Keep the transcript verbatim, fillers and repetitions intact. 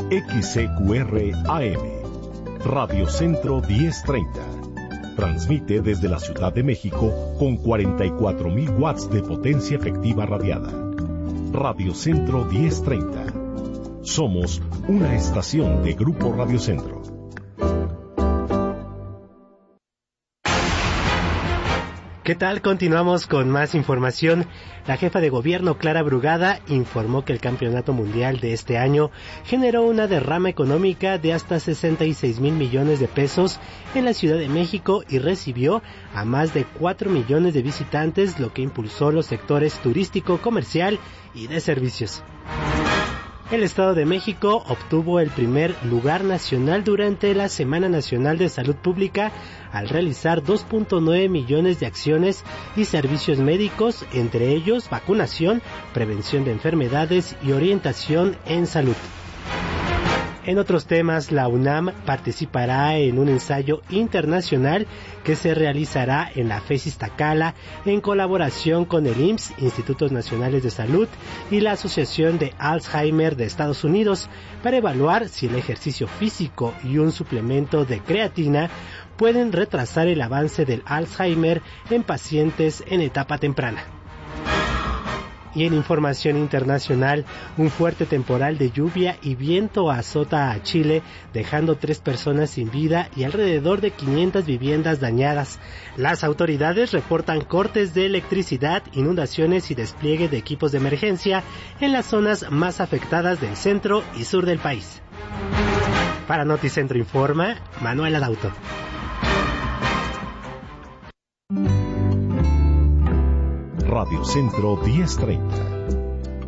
X C Q R A M, Radio Centro diez treinta. Transmite desde la Ciudad de México con cuarenta y cuatro mil watts de potencia efectiva radiada. Radio Centro diez treinta. Somos una estación de Grupo Radio Centro. ¿Qué tal? Continuamos con más información. La jefa de gobierno, Clara Brugada, informó que el campeonato mundial de este año generó una derrama económica de hasta sesenta y seis mil millones de pesos en la Ciudad de México y recibió a más de cuatro millones de visitantes, lo que impulsó los sectores turístico, comercial y de servicios. El Estado de México obtuvo el primer lugar nacional durante la Semana Nacional de Salud Pública al realizar dos punto nueve millones de acciones y servicios médicos, entre ellos vacunación, prevención de enfermedades y orientación en salud. En otros temas, la UNAM participará en un ensayo internacional que se realizará en la FES Iztacala en colaboración con el I M S S, Institutos Nacionales de Salud, y la Asociación de Alzheimer de Estados Unidos, para evaluar si el ejercicio físico y un suplemento de creatina pueden retrasar el avance del Alzheimer en pacientes en etapa temprana. Y en información internacional, un fuerte temporal de lluvia y viento azota a Chile, dejando tres personas sin vida y alrededor de quinientas viviendas dañadas. Las autoridades reportan cortes de electricidad, inundaciones y despliegue de equipos de emergencia en las zonas más afectadas del centro y sur del país. Para Noticentro Informa, Manuel Adauto. Radio Centro diez treinta.